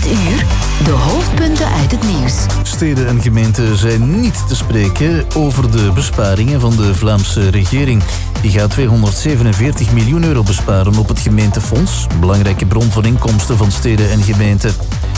dit uur de hoofdpunten uit het nieuws. Steden en gemeenten zijn niet te spreken over de besparingen van de Vlaamse regering. Die gaat 247 miljoen euro besparen op het gemeentefonds. Een belangrijke bron van inkomsten van steden en gemeenten.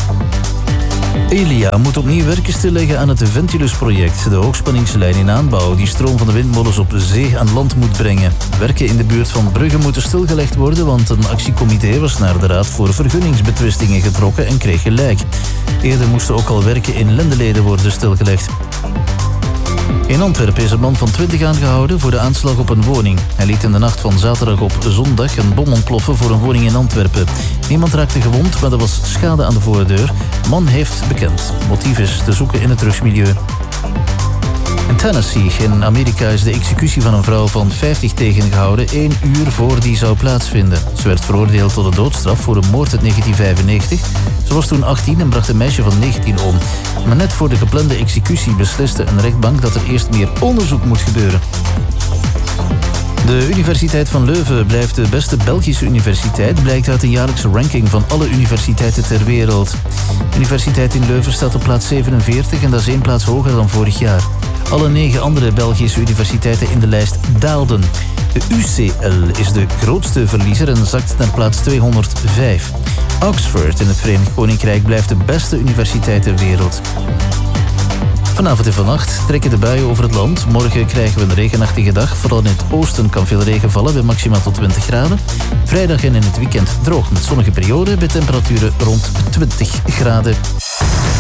Elia moet opnieuw werken stilleggen aan het Ventilus-project, de hoogspanningslijn in aanbouw die stroom van de windmolens op zee aan land moet brengen. Werken in de buurt van Brugge moeten stilgelegd worden, want een actiecomité was naar de Raad voor Vergunningsbetwistingen getrokken en kreeg gelijk. Eerder moesten ook al werken in Lendeleden worden stilgelegd. In Antwerpen is een man van 20 aangehouden voor de aanslag op een woning. Hij liet in de nacht van zaterdag op zondag een bom ontploffen voor een woning in Antwerpen. Niemand raakte gewond, maar er was schade aan de voordeur. De man heeft bekend. Motief is te zoeken in het drugsmilieu. In Tennessee, in Amerika, is de executie van een vrouw van 50 tegengehouden 1 uur voor die zou plaatsvinden. Ze werd veroordeeld tot de doodstraf voor een moord uit 1995. Ze was toen 18 en bracht een meisje van 19 om. Maar net voor de geplande executie besliste een rechtbank dat er eerst meer onderzoek moet gebeuren. De Universiteit van Leuven blijft de beste Belgische universiteit, blijkt uit een jaarlijkse ranking van alle universiteiten ter wereld. De universiteit in Leuven staat op plaats 47 en dat is 1 plaats hoger dan vorig jaar. Alle 9 andere Belgische universiteiten in de lijst daalden. De UCL is de grootste verliezer en zakt naar plaats 205. Oxford in het Verenigd Koninkrijk blijft de beste universiteit ter wereld. Vanavond en vannacht trekken de buien over het land. Morgen krijgen we een regenachtige dag. Vooral in het oosten kan veel regen vallen bij maximaal tot 20 graden. Vrijdag en in het weekend droog met zonnige perioden bij temperaturen rond 20 graden.